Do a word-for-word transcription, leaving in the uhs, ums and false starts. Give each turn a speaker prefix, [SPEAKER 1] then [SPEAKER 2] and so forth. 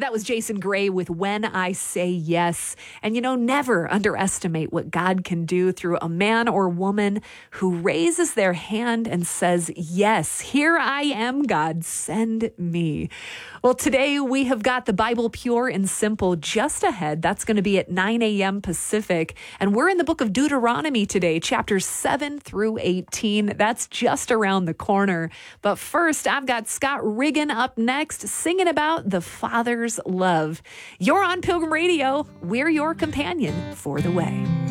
[SPEAKER 1] That was Jason Gray with When I Say Yes. And, you know, never underestimate what God can do through a man or woman who raises their hand and says, yes, here I am, God, send me. Well, today we have got the Bible Pure and Simple just ahead. That's going to be at nine a.m. Pacific. And we're in the book of Deuteronomy today, chapters seven through eighteen. That's just around the corner. But first, I've got Scott Riggin up next, singing about the Father's love. You're on Pilgrim Radio. We're your companion for the way.